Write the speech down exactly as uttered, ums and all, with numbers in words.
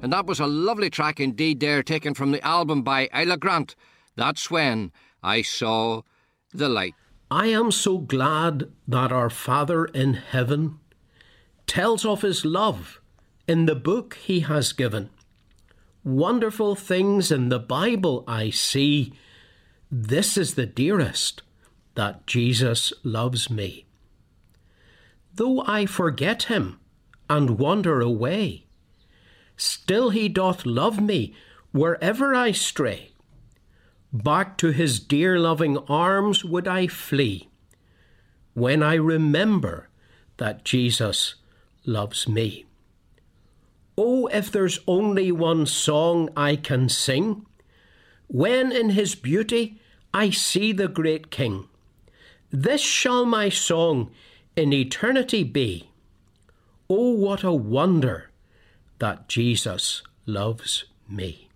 And that was a lovely track indeed there, taken from the album by Isla Grant. That's When I Saw the Light. I am so glad that our Father in heaven tells of his love in the book he has given. Wonderful things in the Bible I see. This is the dearest, that Jesus loves me. Though I forget him and wander away, still he doth love me wherever I stray. Back to his dear loving arms would I flee, when I remember that Jesus loves me. Oh, if there's only one song I can sing, when in his beauty I see the great King, this shall my song in eternity be. Oh, what a wonder that Jesus loves me.